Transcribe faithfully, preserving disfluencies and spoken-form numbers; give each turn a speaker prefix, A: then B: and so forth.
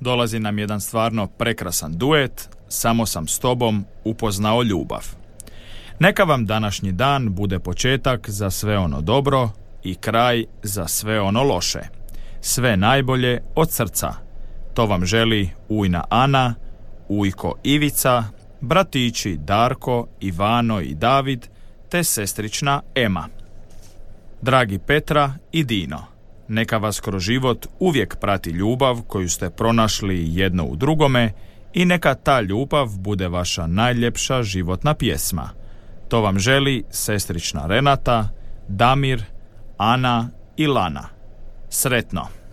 A: dolazi nam jedan stvarno prekrasan duet, Samo sam s tobom upoznao ljubav. Neka vam današnji dan bude početak za sve ono dobro i kraj za sve ono loše. Sve najbolje od srca. To vam želi ujna Ana, ujko Ivica, bratići Darko, Ivano i David, te sestrična Ema. Dragi Petra i Dino, neka vas kroz život uvijek prati ljubav koju ste pronašli jedno u drugome i neka ta ljubav bude vaša najljepša životna pjesma. To vam želi sestrična Renata, Damir, Ana i Lana. Sretno!